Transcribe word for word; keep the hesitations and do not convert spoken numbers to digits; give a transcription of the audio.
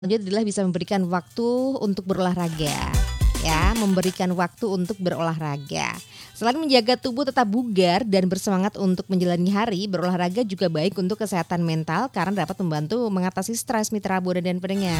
Jadi adalah bisa memberikan waktu untuk berolahraga, ya, memberikan waktu untuk berolahraga. Selain menjaga tubuh tetap bugar dan bersemangat untuk menjalani hari, berolahraga juga baik untuk kesehatan mental karena dapat membantu mengatasi stres mitra Buana dan pendengar.